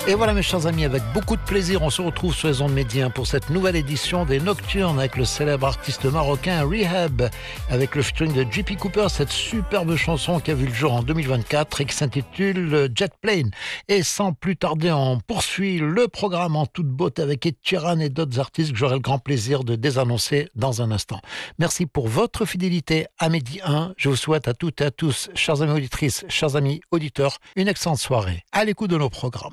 Et voilà mes chers amis, avec beaucoup de plaisir, on se retrouve sur les ondes Média pour cette nouvelle édition des Nocturnes avec le célèbre artiste marocain Rehab, avec le featuring de JP Cooper, cette superbe chanson qui a vu le jour en 2024 et qui s'intitule Jet Plane. Et sans plus tarder, on poursuit le programme en toute beauté avec Ed Sheeran et d'autres artistes que j'aurai le grand plaisir de désannoncer dans un instant. Merci pour votre fidélité à Midi 1. Je vous souhaite à toutes et à tous, chers amis auditrices, chers amis auditeurs, une excellente soirée à l'écoute de nos programmes.